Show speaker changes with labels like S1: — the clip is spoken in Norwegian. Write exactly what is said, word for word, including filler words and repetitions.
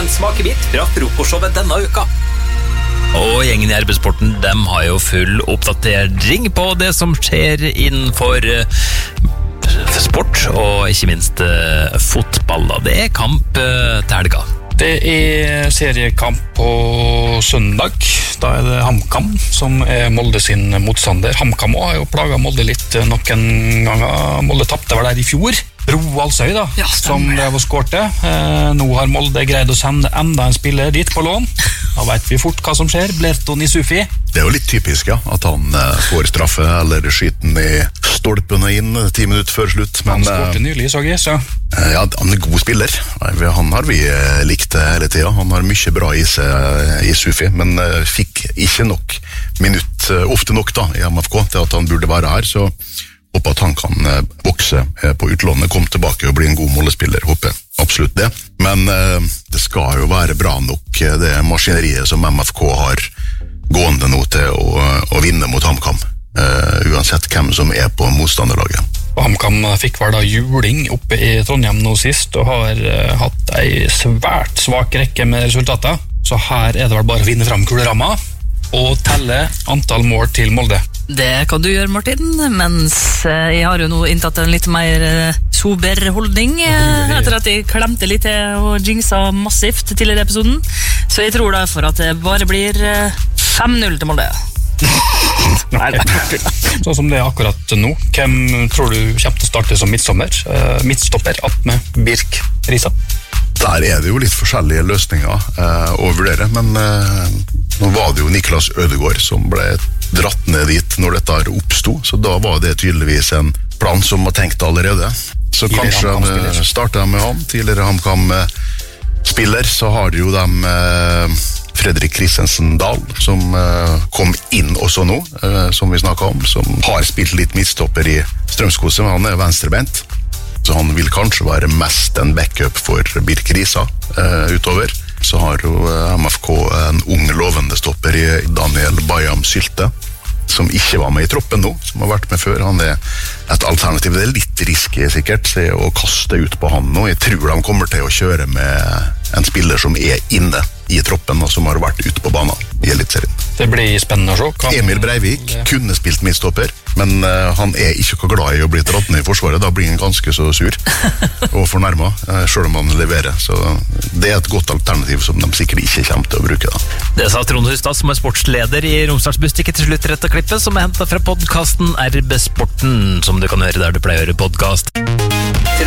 S1: en smakebit fra frokostshowet denne uka. Og gjengen i R B Sporten, de har jo full oppdatering på det som skjer innenfor uh, sport, og ikke minst uh, fotball. Det er kamp uh, til helga.
S2: Det er seriekamp på søndag. Da er det HamKam som er Molde sin motstander. HamKam har jo plaget Molde litt noen ganger. Molde tappte vel der i fjor. Roald Søy da, ja, som drev og skårte. Eh, nå har Molde greid å sende enda en spiller dit på lån. Da vet vi fort hva som skjer. Blerton Isufi.
S3: Det er jo litt typisk, ja, at han eh, får straffe eller skyten i stolpene inn ti minutter før slutt. Men,
S2: han skårte nylig, så jeg, så.
S3: Eh, ja, han er god spiller. Han har vi eh, likt hele tiden. Han har mye bra i seg, Isufi, men eh, fikk ikke nok minutt, eh, ofte nok da, i M F K til at han burde være her, så håper at han kan eh, vokse eh, på utlånet, komme tilbake og bli en god målespiller, håper absolutt det. Men eh, det skal jo være bra nok, eh, det maskineriet som M F K har gående nå til å, å vinne mot HamKam, eh, uansett hvem som er på motstanderlaget.
S2: Og HamKam fikk vel da juling oppe i Trondheim nå sist, og har eh, hatt en svært svak rekke med resultater. Så her er det vel bare å vinne frem kuleramma og telle antall mål til Molde.
S4: Det kan du gjøre, Martin, mens jeg har jo nå inntatt en litt mer sober holdning etter at jeg klemte litt til og jinxa massivt tidligere i episoden. Så jeg tror derfor at det bare blir fem null til Molde.
S2: Nei, sånn som det er akkurat nå. Hvem tror du kommer til å starte som midtstopper? Uh, midtstopper, Atme, Birk, Risa?
S3: Der er det jo litt forskjellige løsninger eh, å vurdere, men eh, nå var det jo Niklas Ødegaard som ble dratt ned dit når dette oppstod, så da var det tydeligvis en plan som var tenkt allerede. Så kanskje han startet med han, tidligere HamKam-spiller, så har jo de eh, Fredrik Christensen Dahl, som eh, kom inn også nå, eh, som vi snakket om, som har spilt litt midtstopper i Strømskose, men han er venstrebent. Så han vil kanskje være mest en backup for Birk Risa eh, utover. Så har jo M F K en ung lovende stopper i Daniel Bayam Sylte, som ikke var med i troppen nå, som har vært med før. Han er et alternativ. Det er litt risky sikkert å kaste ut på han nå. Jeg tror de kommer til å kjøre med en spiller som er inne i troppen, og som har vært ute på banen i Elitserien.
S2: Det blir spennende å se. Kan...
S3: Emil Breivik det... kunne spilt midtstopper, men uh, han er ikke glad i å bli dratt ned i forsvaret. Da blir han ganske så sur og fornærmet, uh, selv om han leverer. Så det er et godt alternativ som de sikkert ikke kommer til å bruke. Da.
S1: Det sa Trond Hustad, som er sportsleder i Romsdalsbustikket til slutt rett av klippet, som er hentet fra podcasten R B Sporten, som du kan høre der du pleier å høre podcast.